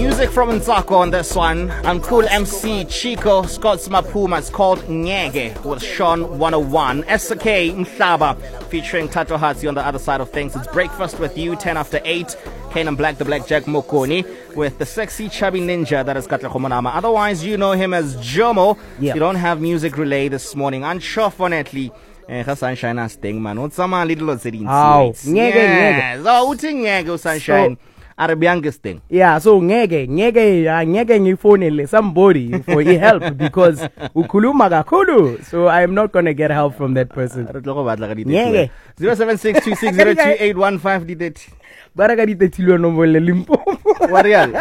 Music from Nzako on this one. I'm Cool MC Chico Scott Smapuma. It's called Ngege with Sean 101. SK Mhlaba featuring Tato Hatsi on the other side of things. It's Breakfast with You, 10 after 8. Kanan Black, the Blackjack Mokoni with the sexy chubby ninja that is Katle Khomonama. Otherwise, you know him as Jomo. Yep. You don't have music relay this morning. Unfortunately. Sunshine thing, man. What's some little thing? Oh, ngege. So, what's ngege sunshine? Arabian's thing. Yeah, so ngege ngifonele somebody for help because ukhuluma kakhulu. So I am not going to get help from that person. Ngege 0762602815 didit. Baraka ditetilwa nombole Limpopo. Warial.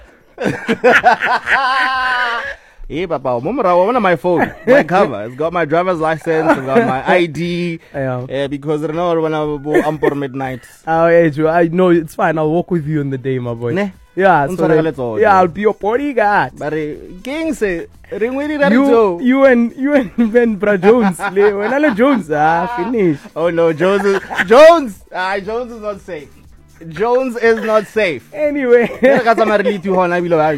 Hey, Papa, I'm on my phone. My cover. It's got my driver's license. It's got my ID. Yeah. Because I don't know when I'm for midnight. Oh, yeah, I know it's fine. I'll walk with you on the day, my boy. Ne? Yeah, so I'll be your bodyguard. But King say, you and Ben Bra Jones, when I Jones, finish. Oh no, Jones is not safe. Jones is not safe. Anyway, I leave it alone.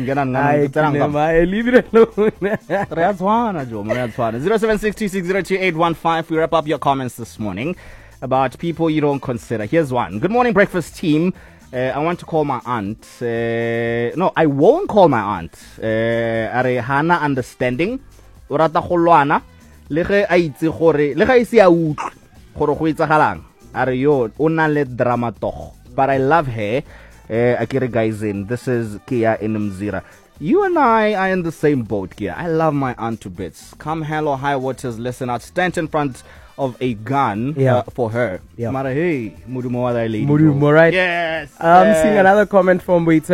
0762602815. We wrap up your comments this morning about people you don't consider. Here's one. Good morning, breakfast team. I want to call my aunt. No, I won't call my aunt. Hana understanding. Urata kholwana. Lege a itse gore le ga ise a utlwe gore go itsagalang. Are yo ona le drama toch. But I love her. Akira guys in. This is Kia in Mzira. You and I are in the same boat, Kia. I love my aunt to bits. Come hell or high waters, listen out. Stand in front of a gun for her. Yeah. Mara hey, mudumo lady. Mudumo, right? Yes. Seeing another comment from Waiter.